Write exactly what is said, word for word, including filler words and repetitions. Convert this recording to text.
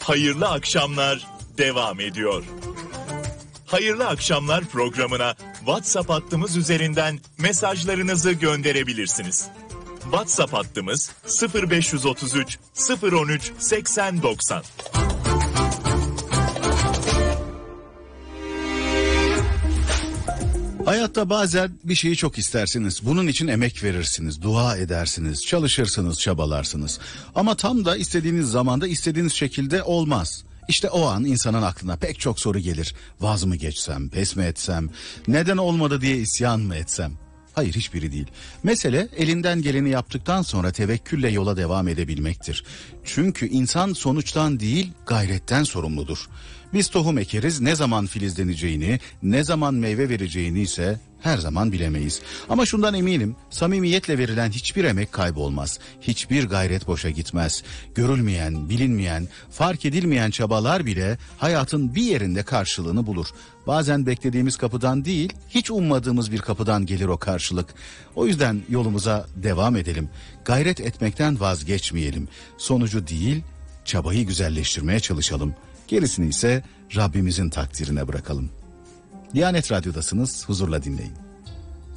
Hayırlı akşamlar devam ediyor. Hayırlı akşamlar programına WhatsApp hattımız üzerinden mesajlarınızı gönderebilirsiniz. WhatsApp hattımız sıfır beş otuz üç sıfır on üç seksen doksan. Hayatta bazen bir şeyi çok istersiniz. Bunun için emek verirsiniz, dua edersiniz, çalışırsınız, çabalarsınız. Ama tam da istediğiniz zamanda istediğiniz şekilde olmaz. İşte o an insanın aklına pek çok soru gelir. Vaz mı geçsem, pes mi etsem, neden olmadı diye isyan mı etsem? Hayır, hiçbiri değil. Mesele elinden geleni yaptıktan sonra tevekkülle yola devam edebilmektir. Çünkü insan sonuçtan değil, gayretten sorumludur. Biz tohum ekeriz, ne zaman filizleneceğini, ne zaman meyve vereceğini ise her zaman bilemeyiz. Ama şundan eminim, samimiyetle verilen hiçbir emek kaybolmaz. Hiçbir gayret boşa gitmez. Görülmeyen, bilinmeyen, fark edilmeyen çabalar bile hayatın bir yerinde karşılığını bulur. Bazen beklediğimiz kapıdan değil, hiç ummadığımız bir kapıdan gelir o karşılık. O yüzden yolumuza devam edelim. Gayret etmekten vazgeçmeyelim. Sonucu değil, çabayı güzelleştirmeye çalışalım. Gerisini ise Rabbimizin takdirine bırakalım. Diyanet Radyo'dasınız, huzurla dinleyin.